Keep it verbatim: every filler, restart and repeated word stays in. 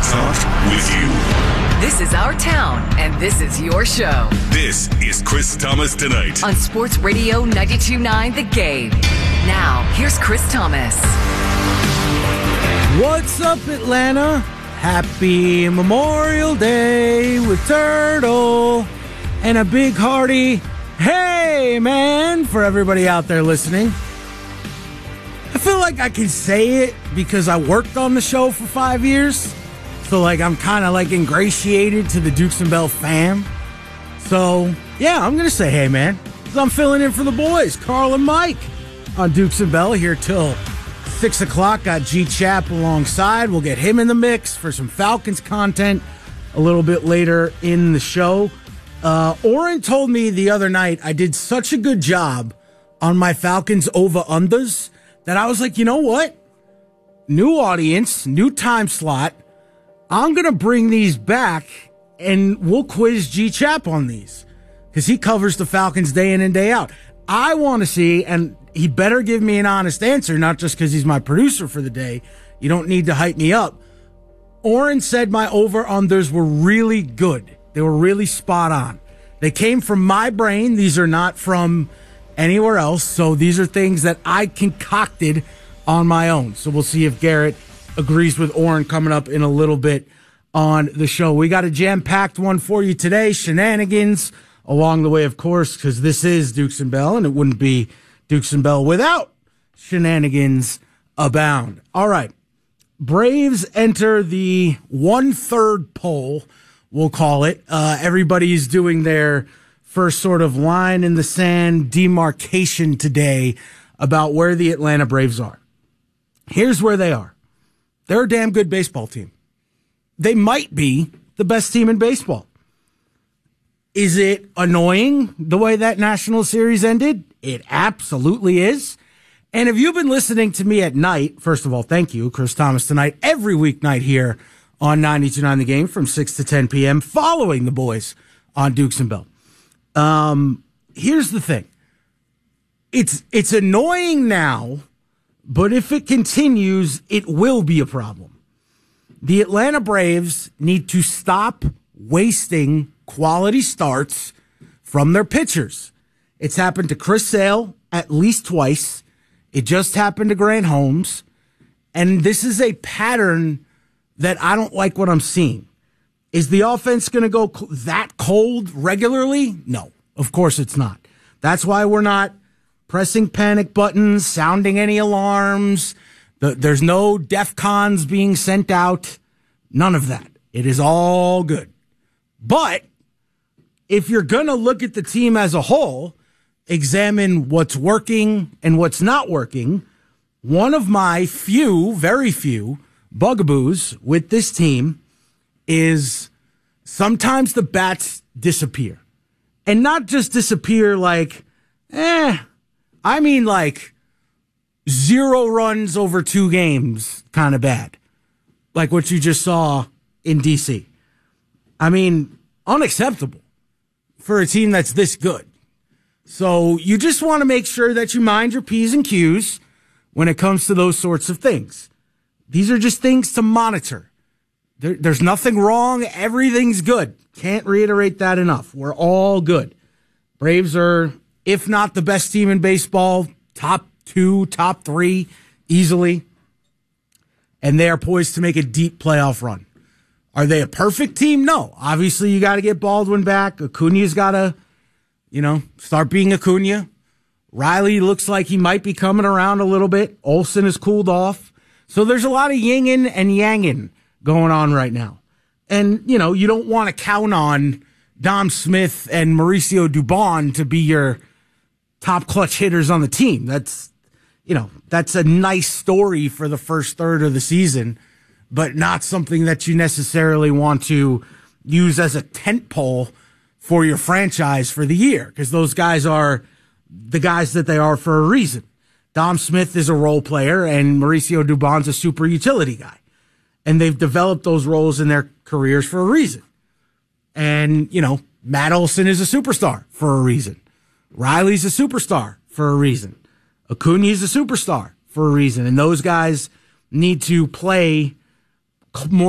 Talk with you. This is our town, and this is your show. This is Chris Thomas Tonight on Sports Radio ninety-two point nine The Game. Now, here's Chris Thomas. What's up, Atlanta? Happy Memorial Day with Turtle and a big hearty hey, man, for everybody out there listening. I feel like I can say it because I worked on the show for five years. So, like, I'm kind of, like, ingratiated to the Dukes and Bell fam. So, yeah, I'm going to say hey, man. Because I'm filling in for the boys, Carl and Mike, on Dukes and Bell here till six o'clock. Got G Chap alongside. We'll get him in the mix for some Falcons content a little bit later in the show. Uh, Oren told me the other night I did such a good job on my Falcons over-unders that I was like, you know what? New audience, new time slot. I'm going to bring these back, and we'll quiz G Chap on these because he covers the Falcons day in and day out. I want to see, and he better give me an honest answer, not just because he's my producer for the day. You don't need to hype me up. Oren said my over-unders were really good. They were really spot on. They came from my brain. These are not from anywhere else. So these are things that I concocted on my own. So we'll see if Garrett agrees with Oren coming up in a little bit on the show. We got a jam-packed one for you today. Shenanigans along the way, of course, because this is Dukes and Bell, and it wouldn't be Dukes and Bell without shenanigans abound. All right. Braves enter the one-third poll, we'll call it. Uh, everybody's doing their first sort of line in the sand demarcation today about where the Atlanta Braves are. Here's where they are. They're a damn good baseball team. They might be the best team in baseball. Is it annoying the way that National Series ended? It absolutely is. And if you've been listening to me at night, first of all, thank you, Chris Thomas Tonight, every weeknight here on ninety-two point nine The Game from six to ten p.m., following the boys on Dukes and Bell. Um, here's the thing. It's, it's annoying now, but if it continues, it will be a problem. The Atlanta Braves need to stop wasting quality starts from their pitchers. It's happened to Chris Sale at least twice. It just happened to Grant Holmes. And this is a pattern that I don't like what I'm seeing. Is the offense going to go that cold regularly? No, of course it's not. That's why we're not pressing panic buttons, sounding any alarms. The, there's no DEFCONs being sent out. None of that. It is all good. But if you're going to look at the team as a whole, examine what's working and what's not working, one of my few, very few, bugaboos with this team is sometimes the bats disappear. And not just disappear like, eh, I mean like zero runs over two games kind of bad. Like what you just saw in D C. I mean, unacceptable for a team that's this good. So you just want to make sure that you mind your P's and Q's when it comes to those sorts of things. These are just things to monitor. There, there's nothing wrong. Everything's good. Can't reiterate that enough. We're all good. Braves are, if not the best team in baseball, top two, top three, easily. And they are poised to make a deep playoff run. Are they a perfect team? No. Obviously, you got to get Baldwin back. Acuna's got to, you know, start being Acuna. Riley looks like he might be coming around a little bit. Olsen has cooled off. So there's a lot of yinging and yanging going on right now. And, you know, you don't want to count on Dom Smith and Mauricio Dubon to be your top clutch hitters on the team. That's, you know, that's a nice story for the first third of the season, but not something that you necessarily want to use as a tent pole for your franchise for the year, because those guys are the guys that they are for a reason. Dom Smith is a role player, and Mauricio Dubon's a super utility guy. And they've developed those roles in their careers for a reason. And, you know, Matt Olson is a superstar for a reason. Riley's a superstar for a reason. Acuna's a superstar for a reason. And those guys need to play more